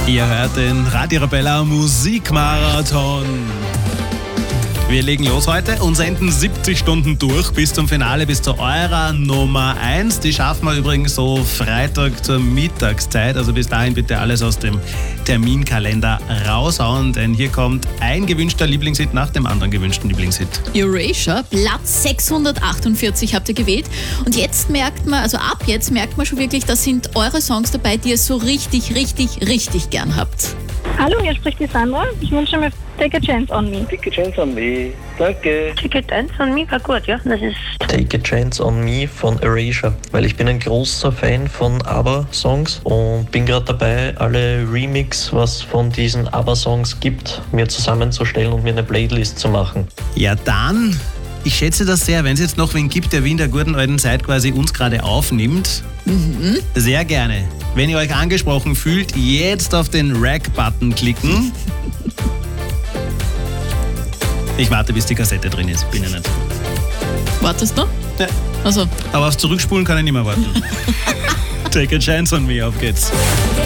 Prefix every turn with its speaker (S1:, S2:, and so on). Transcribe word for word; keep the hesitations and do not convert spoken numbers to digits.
S1: Ihr hört den Radio Arabella Musikmarathon. Wir legen los heute und senden siebzig Stunden durch bis zum Finale, bis zu eurer Nummer eins. Die schaffen wir übrigens so Freitag zur Mittagszeit. Also bis dahin bitte alles aus dem Terminkalender raushauen, denn hier kommt ein gewünschter Lieblingshit nach dem anderen gewünschten Lieblingshit.
S2: Erasure, Platz sechshundertachtundvierzig habt ihr gewählt. Und jetzt merkt man, also ab jetzt merkt man schon wirklich, das sind eure Songs dabei, die ihr so richtig, richtig, richtig gern habt.
S3: Hallo, hier spricht die Sandra. Ich wünsche mir Take a Chance on Me.
S4: Take a Chance on Me, danke.
S5: Take a Chance on Me war gut, ja. Das ist
S6: Take a Chance on Me von Erasure, weil ich bin ein großer Fan von ABBA-Songs und bin gerade dabei, alle Remix, was von diesen ABBA-Songs gibt, mir zusammenzustellen und mir eine Playlist zu machen.
S1: Ja dann, ich schätze das sehr, wenn es jetzt noch wen gibt, der wie in der guten alten Zeit quasi uns gerade aufnimmt. Mhm. Sehr gerne. Wenn ihr euch angesprochen fühlt, jetzt auf den Rack-Button klicken. Ich warte, bis die Kassette drin ist. Bin ja nicht.
S2: Wartest du?
S1: Ja.
S2: Also.
S1: Aber aufs Zurückspulen kann ich nicht mehr warten. Take a Chance on Me, auf geht's.